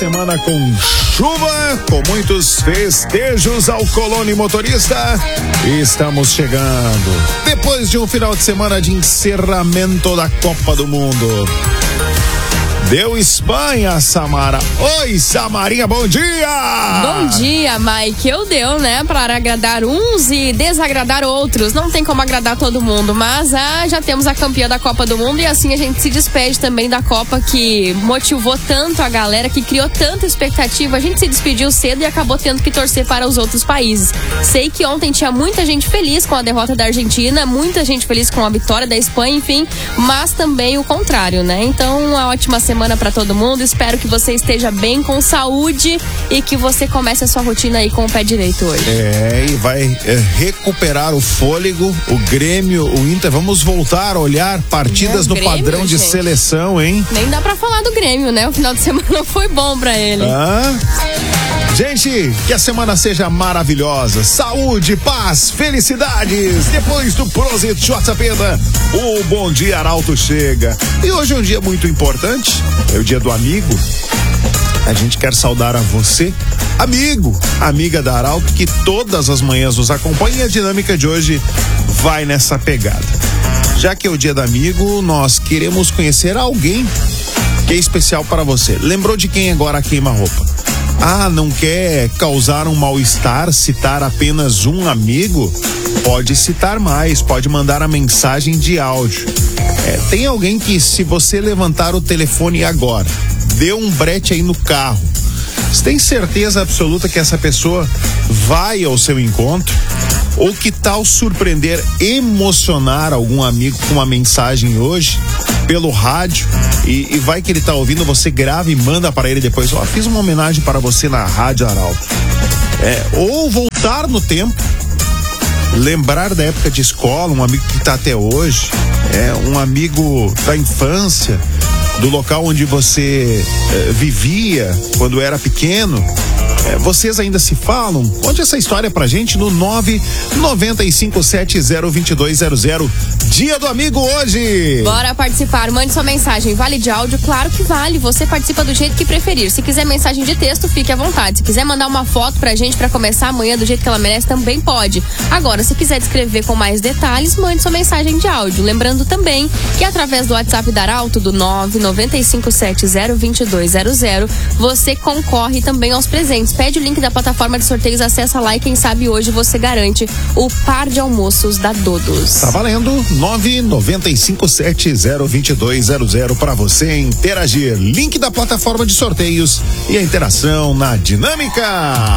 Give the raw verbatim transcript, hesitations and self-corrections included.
semana com chuva, com muitos festejos ao Colônia Motorista. Estamos chegando depois de um final de semana de encerramento da Copa do Mundo. Deu Espanha, Samara. Oi, Samarinha, bom dia! Bom dia, Mike. Eu deu, né, para agradar uns e desagradar outros. Não tem como agradar todo mundo, mas ah, já temos a campeã da Copa do Mundo e assim a gente se despede também da Copa que motivou tanto a galera, que criou tanta expectativa. A gente se despediu cedo e acabou tendo que torcer para os outros países. Sei que ontem tinha muita gente feliz com a derrota da Argentina, muita gente feliz com a vitória da Espanha, enfim, mas também o contrário, né? Então, uma ótima semana semana para todo mundo, espero que você esteja bem, com saúde e que você comece a sua rotina aí com o pé direito hoje. É, e vai é, recuperar o fôlego, o Grêmio, o Inter, vamos voltar a olhar partidas é, no Grêmio, padrão de gente. Seleção, hein? Nem dá pra falar do Grêmio, né? O final de semana foi bom pra ele. Ah. Gente, que a semana seja maravilhosa, saúde, paz, felicidades. Depois do Prosit J P, o Bom Dia Arauto chega. E hoje é um dia muito importante, é o dia do amigo. A gente quer saudar a você, amigo, amiga da Arauto, que todas as manhãs nos acompanha, e a dinâmica de hoje vai nessa pegada. Já que é o dia do amigo, nós queremos conhecer alguém que é especial para você. Lembrou de quem agora queima-roupa? Ah, não quer causar um mal-estar, citar apenas um amigo? Pode citar mais, pode mandar a mensagem de áudio. É, tem alguém que, se você levantar o telefone agora, dê um brete aí no carro, você tem certeza absoluta que essa pessoa vai ao seu encontro? Ou que tal surpreender, emocionar algum amigo com uma mensagem hoje pelo rádio e, e vai que ele tá ouvindo, você grava e manda para ele depois, ó, fiz uma homenagem para você na Rádio Arauto. É, ou voltar no tempo, lembrar da época de escola, um amigo que tá até hoje, é um amigo da infância, do local onde você é, vivia quando era pequeno. É, vocês ainda se falam? Conte essa história pra gente no nove nove cinco sete zero dois dois zero zero. Dia do amigo hoje. Bora participar, mande sua mensagem. Vale de áudio? Claro que vale. Você participa do jeito que preferir. Se quiser mensagem de texto, fique à vontade. Se quiser mandar uma foto pra gente pra começar amanhã do jeito que ela merece, também pode. Agora, se quiser descrever com mais detalhes, mande sua mensagem de áudio. Lembrando também que através do WhatsApp da Arauto, do nove nove cinco sete zero dois dois zero zero, você concorre também aos presentes. Pede o link da plataforma de sorteios, acessa lá e quem sabe hoje você garante o par de almoços da Dodos. Tá valendo, nove nove cinco sete zero dois dois zero zero para você interagir. Link da plataforma de sorteios e a interação na dinâmica.